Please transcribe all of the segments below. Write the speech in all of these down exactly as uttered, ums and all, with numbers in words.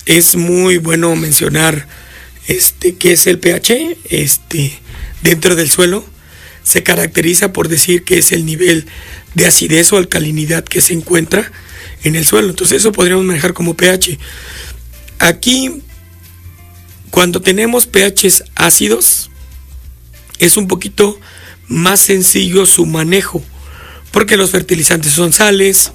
es muy bueno mencionar este qué es el pH. Este, dentro del suelo se caracteriza por decir que es el nivel de acidez o alcalinidad que se encuentra en el suelo. Entonces eso podríamos manejar como pH. Aquí, cuando tenemos pHs ácidos, es un poquito más sencillo su manejo, porque los fertilizantes son sales.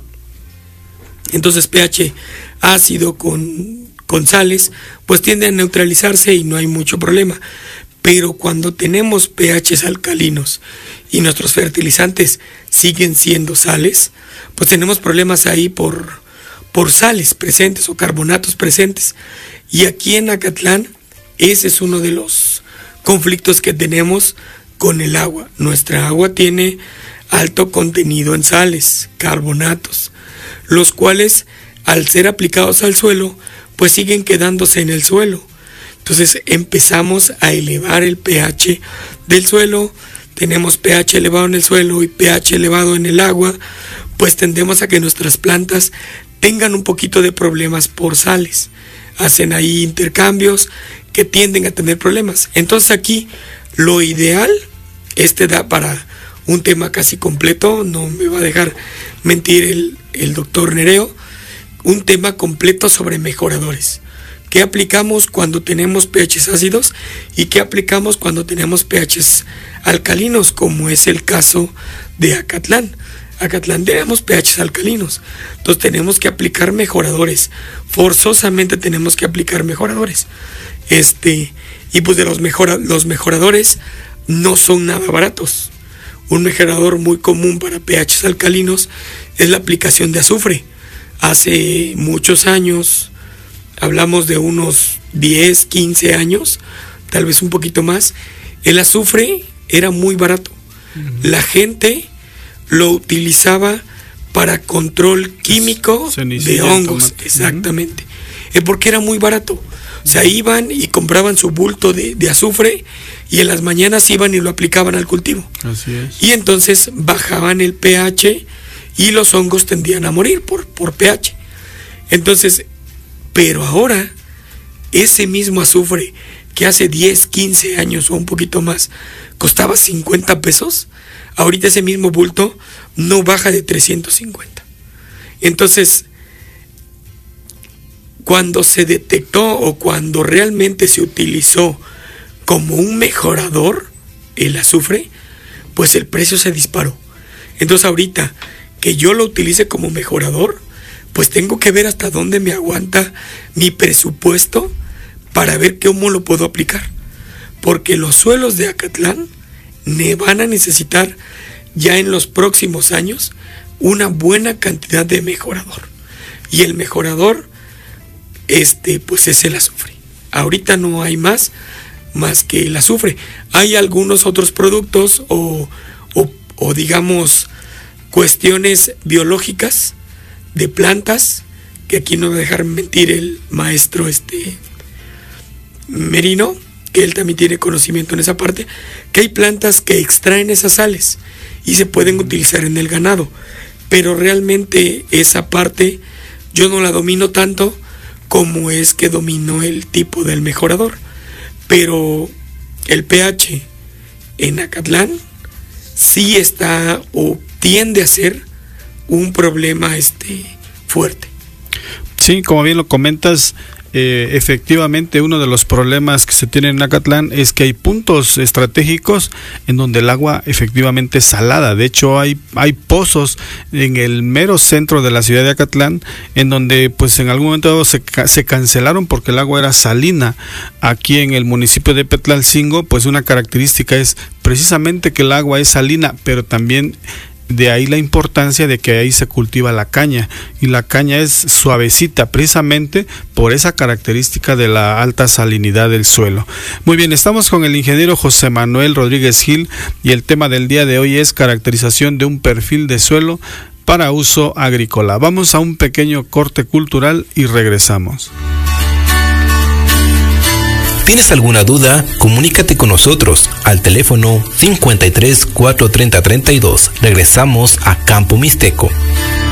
Entonces pH ácido con, con sales pues tiende a neutralizarse y no hay mucho problema. Pero cuando tenemos pHs alcalinos y nuestros fertilizantes siguen siendo sales, pues tenemos problemas ahí por, por sales presentes o carbonatos presentes. Y aquí en Acatlán ese es uno de los conflictos que tenemos con el agua. Nuestra agua tiene alto contenido en sales, carbonatos, los cuales al ser aplicados al suelo pues siguen quedándose en el suelo. Entonces empezamos a elevar el pH del suelo. Tenemos pH elevado en el suelo y pH elevado en el agua, pues tendemos a que nuestras plantas tengan un poquito de problemas por sales. Hacen ahí intercambios que tienden a tener problemas. Entonces aquí lo ideal, este da para un tema casi completo, no me va a dejar mentir el, el doctor Nereo, un tema completo sobre mejoradores. ¿Qué aplicamos cuando tenemos pHs ácidos y qué aplicamos cuando tenemos pHs alcalinos, como es el caso de Acatlán? Acatlán tenemos pHs alcalinos, entonces tenemos que aplicar mejoradores, forzosamente tenemos que aplicar mejoradores. Este, y pues de los, mejora, los mejoradores no son nada baratos. Un mejorador muy común para pHs alcalinos es la aplicación de azufre. Hace muchos años, hablamos de unos diez, quince años, tal vez un poquito más, el azufre era muy barato. Uh-huh. La gente lo utilizaba para control químico de hongos, tomate. Exactamente. Uh-huh. Es porque era muy barato. O sea, iban y compraban su bulto de, de azufre y en las mañanas iban y lo aplicaban al cultivo. Así es. Y entonces bajaban el pH y los hongos tendían a morir por, por pH. Entonces, pero ahora, ese mismo azufre que hace diez, quince años o un poquito más costaba cincuenta pesos, ahorita ese mismo bulto no baja de trescientos cincuenta. Entonces, cuando se detectó o cuando realmente se utilizó como un mejorador el azufre, pues el precio se disparó. Entonces ahorita que yo lo utilice como mejorador, pues tengo que ver hasta dónde me aguanta mi presupuesto para ver cómo lo puedo aplicar. Porque los suelos de Acatlán me van a necesitar ya en los próximos años una buena cantidad de mejorador. Y el mejorador, este, pues es el azufre. Ahorita no hay más, más que el azufre. Hay algunos otros productos o, o, o digamos cuestiones biológicas de plantas, que aquí no me va a dejar mentir el maestro este Merino, que él también tiene conocimiento en esa parte, que hay plantas que extraen esas sales y se pueden utilizar en el ganado, pero realmente esa parte yo no la domino tanto como es que domino el tipo del mejorador. Pero el pH en Acatlán sí está o tiende a ser un problema este fuerte. Sí, como bien lo comentas, eh, efectivamente uno de los problemas que se tienen en Acatlán es que hay puntos estratégicos en donde el agua efectivamente es salada. De hecho hay, hay pozos en el mero centro de la ciudad de Acatlán en donde pues en algún momento se, se cancelaron porque el agua era salina. Aquí en el municipio de Petlalcingo pues una característica es precisamente que el agua es salina, pero también de ahí la importancia de que ahí se cultiva la caña, y la caña es suavecita precisamente por esa característica de la alta salinidad del suelo. Muy bien, estamos con el ingeniero José Manuel Rodríguez Gil y el tema del día de hoy es caracterización de un perfil de suelo para uso agrícola. Vamos a un pequeño corte cultural y regresamos. ¿Tienes alguna duda? Comunícate con nosotros al teléfono cincuenta y tres, cuatrocientos treinta, treinta y dos. Regresamos a Campo Mixteco.